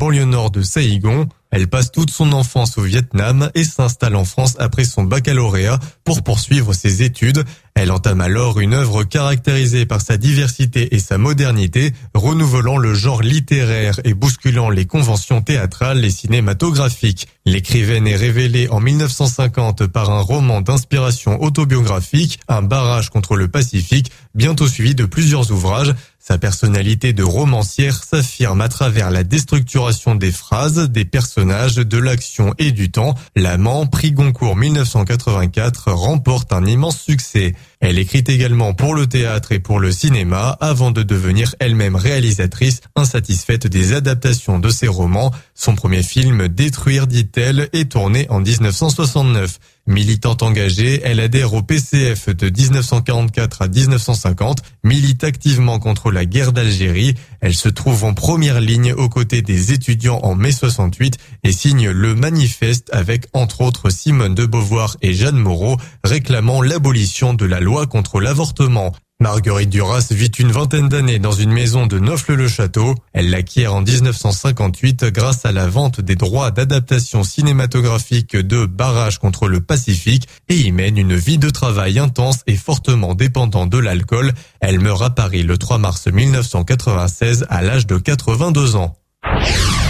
banlieue nord de Saïgon. Elle passe toute son enfance au Vietnam et s'installe en France après son baccalauréat pour poursuivre ses études. Elle entame alors une œuvre caractérisée par sa diversité et sa modernité, renouvelant le genre littéraire et bousculant les conventions théâtrales et cinématographiques. L'écrivaine est révélée en 1950 par un roman d'inspiration autobiographique, Un barrage contre le Pacifique, bientôt suivi de plusieurs ouvrages. Sa personnalité de romancière s'affirme à travers la déstructuration des phrases, des personnages, de l'action et du temps. L'Amant, prix Goncourt 1984, remporte un immense succès. Elle écrit également pour le théâtre et pour le cinéma avant de devenir elle-même réalisatrice, insatisfaite des adaptations de ses romans. Son premier film, Détruire, dit-elle, est tourné en 1969. Militante engagée, elle adhère au PCF de 1944 à 1950, milite activement contre la guerre d'Algérie. Elle se trouve en première ligne aux côtés des étudiants en mai 68 et signe le manifeste avec entre autres Simone de Beauvoir et Jeanne Moreau, réclamant l'abolition de la loi contre l'avortement. Marguerite Duras vit une vingtaine d'années dans une maison de Neaufle-le-Château. Elle l'acquiert en 1958 grâce à la vente des droits d'adaptation cinématographique de Barrage contre le Pacifique et y mène une vie de travail intense et fortement dépendant de l'alcool. Elle meurt à Paris le 3 mars 1996 à l'âge de 82 ans.